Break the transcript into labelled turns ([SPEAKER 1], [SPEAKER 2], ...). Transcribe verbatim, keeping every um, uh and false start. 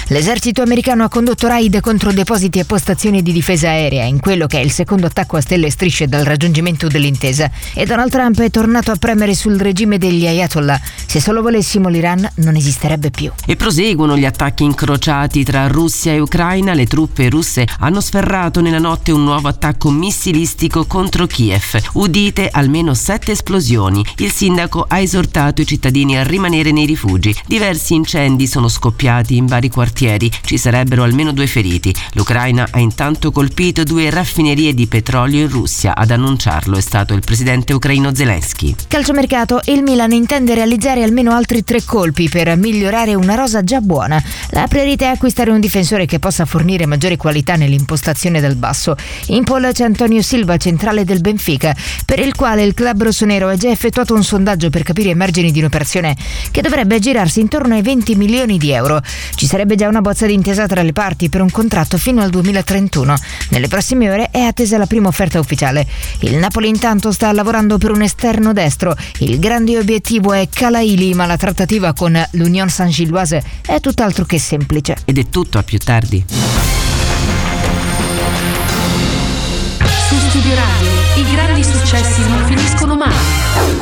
[SPEAKER 1] L'esercito americano ha condotto raid contro depositi e postazioni di difesa aerea in quello che è il secondo attacco a stelle e strisce dal raggiungimento dell'intesa, e Donald Trump è tornato a premere sul regime degli Ayatollah. Se solo volessimo, l'Iran non esisterebbe più.
[SPEAKER 2] E proseguono gli attacchi incrociati tra Russia e Ucraina. Le truppe russe hanno sferrato nella notte un nuovo attacco missilistico contro Kiev. Udite almeno sette esplosioni. Il sindaco ha esortato i cittadini a rimanere nei rifugi. Diversi incendi sono scoppiati in vari quartieri. Ci sarebbero almeno due feriti. L'Ucraina ha intanto colpito due raffinerie di petrolio in Russia. Ad annunciarlo è stato il presidente ucraino Zelensky.
[SPEAKER 1] Calciomercato. Il Milan intende realizzare almeno altri tre colpi per migliorare una rosa già buona. La priorità è acquistare un difensore che possa fornire maggiore qualità nell'impostazione dal basso. In pole c'è Antonio Silva, centrale del Benfica, per il quale il club rossonero ha già effettuato un sondaggio per capire i margini di un'operazione che dovrebbe girarsi intorno ai venti milioni di euro. Ci sarebbe già una bozza d'intesa tra le parti per un contratto fino al duemilatrentuno. Nelle prossime ore è attesa la prima offerta ufficiale. Il Napoli intanto sta lavorando per un esterno destro. Il grande obiettivo è Calaili, ma la trattativa con l'Union Saint-Gilloise è tutt'altro che semplice.
[SPEAKER 2] Ed è tutto, a più tardi.
[SPEAKER 3] Su Studio Radio, i grandi successi non finiscono mai.